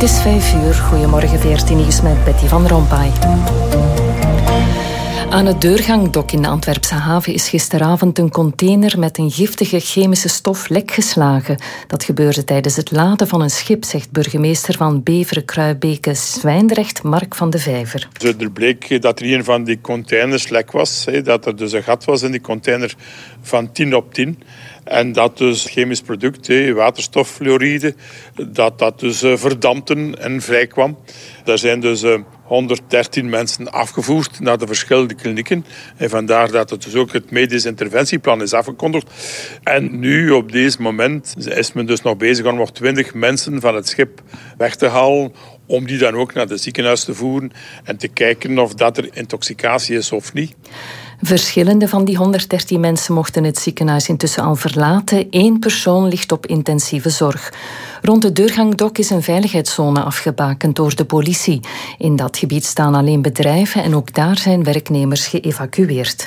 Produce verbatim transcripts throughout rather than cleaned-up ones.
Het is vijf uur. Goedemorgen veertien nieuws met Betty van Rompuy. Aan het deurgangdok in de Antwerpse haven is gisteravond een container met een giftige chemische stof lek geslagen. Dat gebeurde tijdens het laden van een schip, zegt burgemeester van Beveren, Kruibeke, Zwijndrecht, Mark van de Vijver. Er bleek dat er een van die containers lek was, dat er dus een gat was in die container van tien op tien. En dat dus chemisch product, waterstoffluoride, dat dat dus verdampte en vrijkwam. Daar zijn dus honderddertien mensen afgevoerd naar de verschillende klinieken. En vandaar dat het dus ook het medisch interventieplan is afgekondigd. En nu, op deze moment, is men dus nog bezig om nog twintig mensen van het schip weg te halen, om die dan ook naar het ziekenhuis te voeren en te kijken of dat er intoxicatie is of niet. Verschillende van die honderddertien mensen mochten het ziekenhuis intussen al verlaten. Eén persoon ligt op intensieve zorg. Rond de deurgangdok is een veiligheidszone afgebakend door de politie. In dat gebied staan alleen bedrijven en ook daar zijn werknemers geëvacueerd.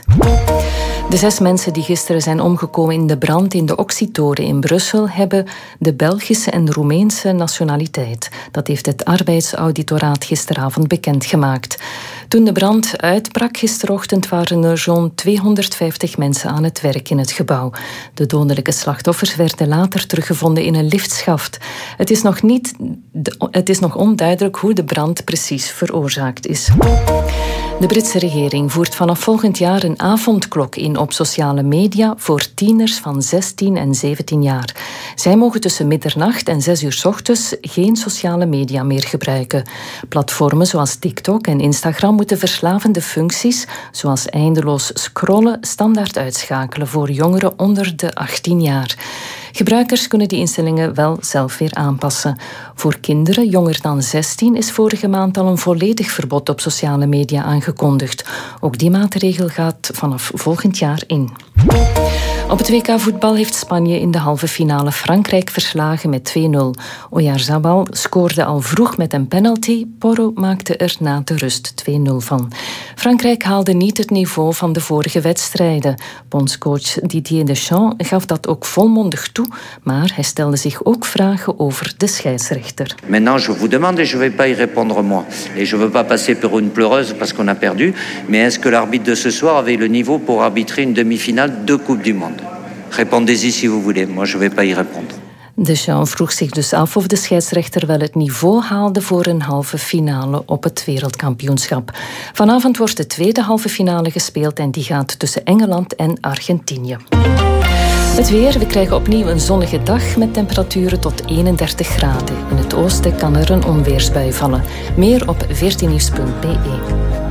De zes mensen die gisteren zijn omgekomen in de brand in de Oxytoren in Brussel hebben de Belgische en Roemeense nationaliteit. Dat heeft het arbeidsauditoraat gisteravond bekendgemaakt. Toen de brand uitbrak gisterochtend waren er zo'n tweehonderdvijftig mensen aan het werk in het gebouw. De dodelijke slachtoffers werden later teruggevonden in een liftschaft. Het is nog, niet, het is nog onduidelijk hoe de brand precies veroorzaakt is. De Britse regering voert vanaf volgend jaar een avondklok in op sociale media voor tieners van zestien en zeventien jaar. Zij mogen tussen middernacht en zes uur 's ochtends geen sociale media meer gebruiken. Platformen zoals TikTok en Instagram moeten verslavende functies, zoals eindeloos scrollen, standaard uitschakelen voor jongeren onder de achttien jaar. Gebruikers kunnen die instellingen wel zelf weer aanpassen. Voor kinderen jonger dan zestien is vorige maand al een volledig verbod op sociale media aangekondigd. Ook die maatregel gaat vanaf volgend jaar in. Op het W K voetbal heeft Spanje in de halve finale Frankrijk verslagen met twee nul. Oyarzabal scoorde al vroeg met een penalty. Porro maakte er na de rust twee nul van. Frankrijk haalde niet het niveau van de vorige wedstrijden. Bondscoach Didier Deschamps gaf dat ook volmondig toe, maar hij stelde zich ook vragen over de scheidsrechter. Maintenant, je vous demande et je vais pas y répondre moi. Et je veux pas passer pour une pleureuse parce qu'on a perdu, mais est-ce que l'arbitre de ce soir avait le niveau pour arbitrer une demi-finale de Coupe du Monde? Répondez-y si vous voulez. Moi, je vais pas y répondre. Deschamps vroeg zich dus af of de scheidsrechter wel het niveau haalde voor een halve finale op het wereldkampioenschap. Vanavond wordt de tweede halve finale gespeeld en die gaat tussen Engeland en Argentinië. Het weer, we krijgen opnieuw een zonnige dag met temperaturen tot eenendertig graden. In het oosten kan er een onweersbui vallen. Meer op veertien nieuws punt b e.